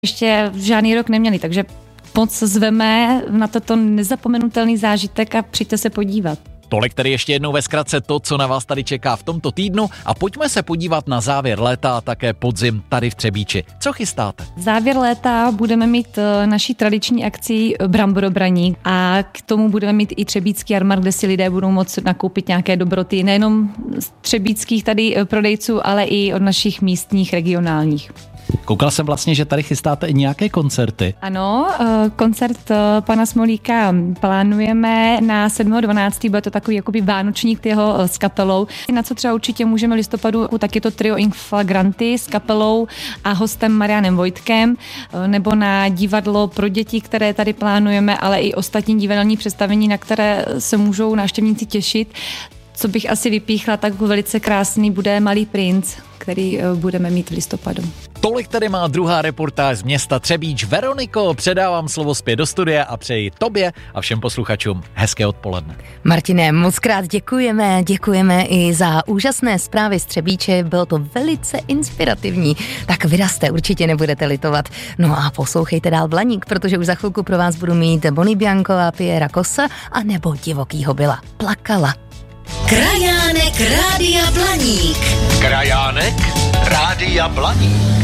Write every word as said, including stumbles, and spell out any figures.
ještě žádný rok neměli, takže moc zveme na toto nezapomenutelný zážitek a přijďte se podívat. Tolik tedy ještě jednou ve zkratce to, co na vás tady čeká v tomto týdnu a pojďme se podívat na závěr léta a také podzim tady v Třebíči. Co chystáte? Závěr léta budeme mít naší tradiční akci Bramborobraník a k tomu budeme mít i třebícký jarmark, kde si lidé budou moct nakoupit nějaké dobroty, nejenom z třebíckých tady prodejců, ale i od našich místních regionálních. Koukal jsem vlastně, že tady chystáte i nějaké koncerty. Ano, koncert pana Smolíka plánujeme na sedmého dvanáctého Bude to takový jakoby vánočník jeho s kapelou. Na co třeba určitě můžeme v listopadu, tak je to trio Inflagranty s kapelou a hostem Marianem Vojtkem, nebo na divadlo pro děti, které tady plánujeme, ale i ostatní divadelní představení, na které se můžou návštěvníci těšit. Co bych asi vypíchla, tak velice krásný bude Malý princ, který budeme mít v listopadu. Tolik tady má druhá reportáž z města Třebíč. Veroniko, předávám slovo zpět do studia a přeji tobě a všem posluchačům hezké odpoledne. Martine, moc krát děkujeme, děkujeme i za úžasné zprávy z Třebíče, bylo to velice inspirativní, tak vyrazte, určitě nebudete litovat. No a poslouchejte dál Blaník, protože už za chvilku pro vás budu mít Bonnie Bianco a Piera Kosa a nebo Divokýho Byla. Plakala. Krajánek Rádia Blaník. Krajánek Rádia Blaník.